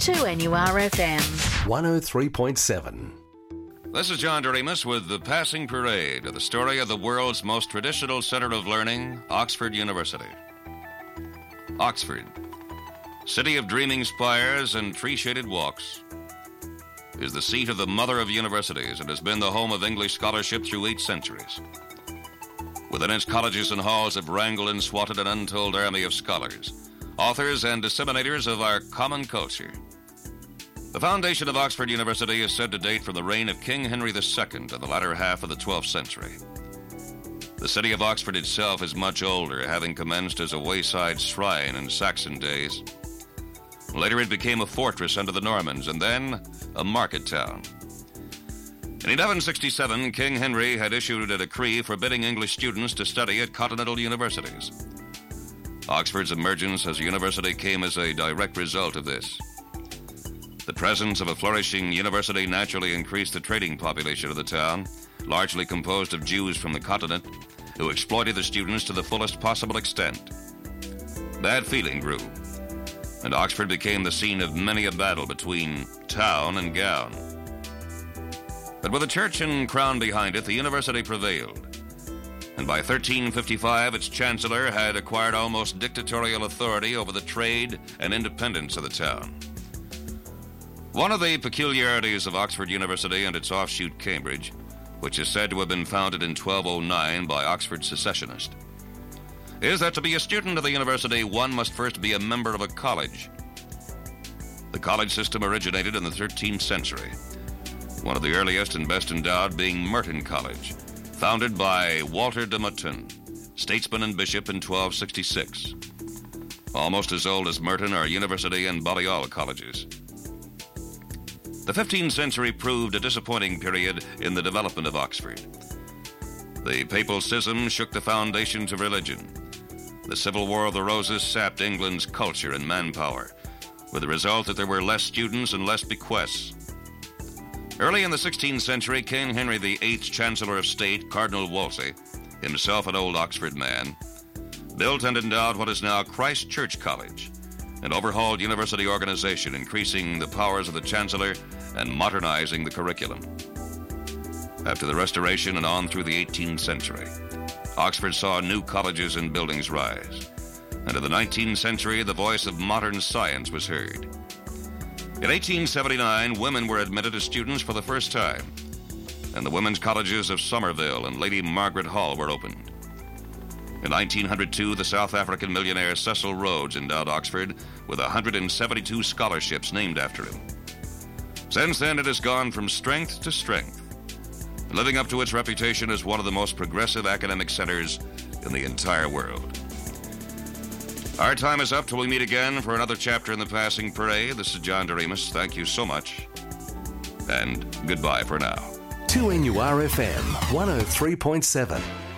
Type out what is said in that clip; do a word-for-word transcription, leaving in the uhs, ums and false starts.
two N U R F M. one oh three point seven. This is John Doremus with The Passing Parade, the story of the world's most traditional center of learning, Oxford University. Oxford, city of dreaming spires and tree-shaded walks, is the seat of the mother of universities and has been the home of English scholarship through eight centuries. Within its colleges and halls have wrangled and swatted an untold army of scholars, authors and disseminators of our common culture. The foundation of Oxford University is said to date from the reign of King Henry the Second in the latter half of the twelfth century. The city of Oxford itself is much older, having commenced as a wayside shrine in Saxon days. Later it became a fortress under the Normans, and then a market town. In eleven sixty-seven, King Henry had issued a decree forbidding English students to study at continental universities. Oxford's emergence as a university came as a direct result of this. The presence of a flourishing university naturally increased the trading population of the town, largely composed of Jews from the continent, who exploited the students to the fullest possible extent. Bad feeling grew, and Oxford became the scene of many a battle between town and gown. But with the church and crown behind it, the university prevailed. And by thirteen fifty-five, its chancellor had acquired almost dictatorial authority over the trade and independence of the town. One of the peculiarities of Oxford University and its offshoot Cambridge, which is said to have been founded in twelve oh nine by Oxford secessionists, is that to be a student of the university, one must first be a member of a college. The college system originated in the thirteenth century, one of the earliest and best endowed being Merton College, founded by Walter de Meuton, statesman and bishop in twelve sixty-six. Almost as old as Merton are University and Balliol colleges. The fifteenth century proved a disappointing period in the development of Oxford. The papal schism shook the foundations of religion. The Civil War of the Roses sapped England's culture and manpower, with the result that there were less students and less bequests. Early in the sixteenth century, King Henry the Eighth's Chancellor of State, Cardinal Wolsey, himself an old Oxford man, built and endowed what is now Christ Church College, an overhauled university organization, increasing the powers of the Chancellor and modernizing the curriculum. After the Restoration and on through the eighteenth century, Oxford saw new colleges and buildings rise, and in the nineteenth century, the voice of modern science was heard. In eighteen seventy-nine, women were admitted as students for the first time, and the women's colleges of Somerville and Lady Margaret Hall were opened. In nineteen oh two, the South African millionaire Cecil Rhodes endowed Oxford with one hundred seventy-two scholarships named after him. Since then, it has gone from strength to strength, living up to its reputation as one of the most progressive academic centers in the entire world. Our time is up till we meet again for another chapter in The Passing Parade. This is John Doremus. Thank you so much, and goodbye for now. two N U R F M, one oh three point seven.